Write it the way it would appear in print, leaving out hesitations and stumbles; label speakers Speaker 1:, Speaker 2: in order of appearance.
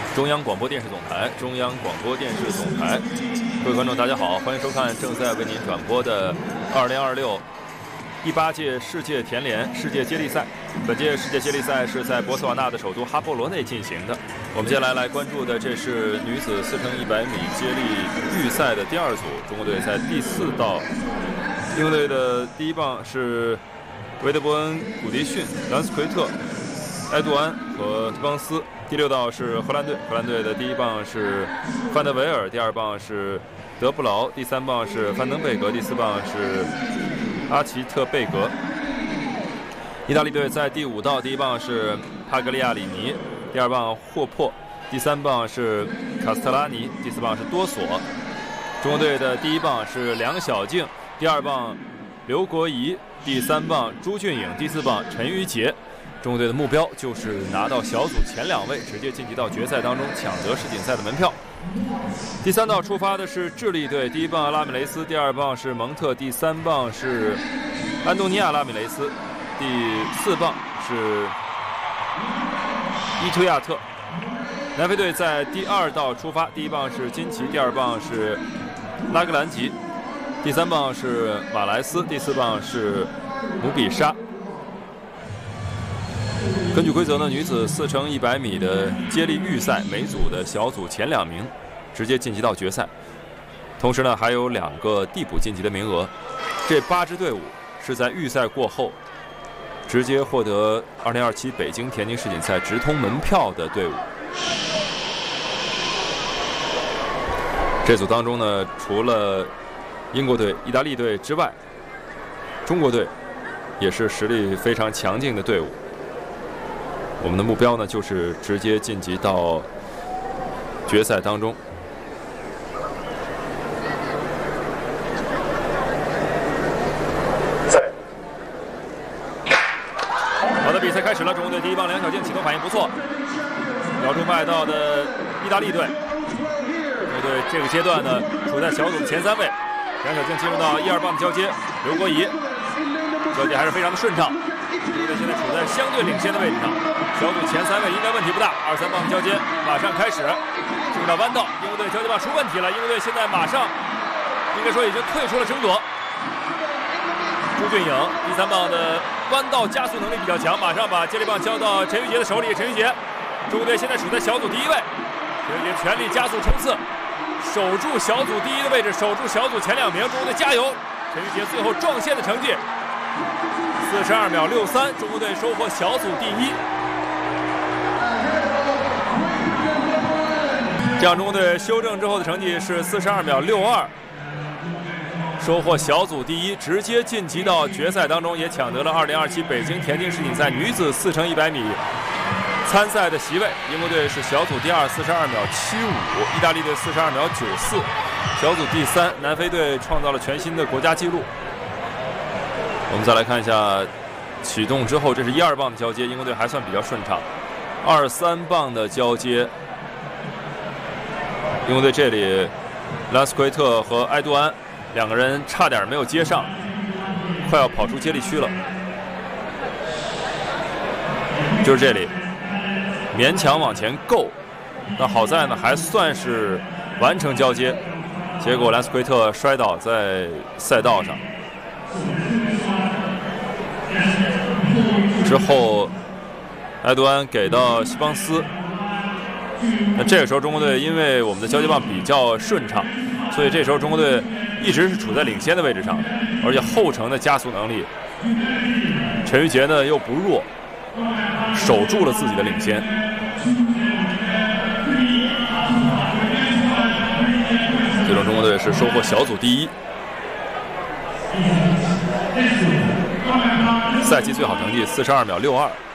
Speaker 1: 中央广播电视总台，中央广播电视总台，各位观众，大家好，欢迎收看正在为您转播的2026第8届世界田联世界接力赛。本届世界接力赛是在博茨瓦纳的首都哈波罗内进行的。我们接下来关注的这是女子4x100米接力预赛的第2组，中国队在第4道，英国队的第1棒是维德伯恩、古迪逊、兰斯奎特、埃杜安和蒂邦斯。第6道是荷兰队，荷兰队的第1棒是范德维尔，第2棒是德布劳，第3棒是范登贝格，第4棒是阿奇特贝格。意大利队在第5道，第1棒是帕格利亚里尼，第2棒霍珀，第3棒是卡斯特拉尼，第4棒是多索。中国队的第1棒是梁晓静，第2棒刘国仪，第3棒朱俊颖，第4棒陈玉洁。中国队的目标就是拿到小组前2位，直接晋级到决赛当中，抢得世锦赛的门票。第3道出发的是智利队，第1棒拉米雷斯，第2棒是蒙特，第3棒是安东尼亚拉米雷斯，第4棒是伊特亚特。南非队在第2道出发，第1棒是金奇，第2棒是拉格兰吉，第3棒是马莱斯，第4棒是姆比沙。根据规则呢，女子4x100米的接力预赛，每组的小组前2名直接晋级到决赛，同时呢还有2个递补晋级的名额。这8支队伍是在预赛过后直接获得2027北京田径世锦赛直通门票的队伍。这组当中呢，除了英国队、意大利队之外，中国队也是实力非常强劲的队伍。我们的目标呢，就是直接晋级到决赛当中。好的，比赛开始了。中国队第1棒梁晓静启动反应不错，瞄准外道的意大利队。中国队这个阶段呢，处在小组的前3位。梁晓静进入到1、2棒的交接，刘国仪交接还是非常的顺畅。中国队现在处在相对领先的位置上，小组前3位应该问题不大。2、3棒的交接马上开始，进入到弯道，英国队交接棒出问题了，英国队现在马上应该说已经退出了争夺。朱俊颖第3棒的弯道加速能力比较强，马上把接力棒交到陈玉洁的手里。陈玉洁，中国队现在处在小组第1位，陈玉洁全力加速冲刺，守住小组第1的位置，守住小组前2名。中国队加油！陈玉洁最后撞线的成绩42秒63，中国队收获小组第1。这样，中国队修正之后的成绩是42秒62，收获小组第1，直接晋级到决赛当中，也抢得了2027北京田径世锦赛女子4x100米参赛的席位。英国队是小组第2，42秒75；意大利队42秒94，小组第3。南非队创造了全新的国家纪录。我们再来看一下启动之后，这是1、2棒的交接，英国队还算比较顺畅。2、3棒的交接，英国队这里拉斯奎特和埃杜安2个人差点没有接上，快要跑出接力区了。就是这里勉强往前够，那好在呢还算是完成交接，结果兰斯奎特摔倒在赛道上。之后埃杜安给到西邦斯，那这个时候中国队因为我们的交接棒比较顺畅，所以这时候中国队一直是处在领先的位置上的，而且后程的加速能力，陈玉洁呢又不弱，守住了自己的领先。最终中国队是收获小组第1。赛季最好成绩42秒62。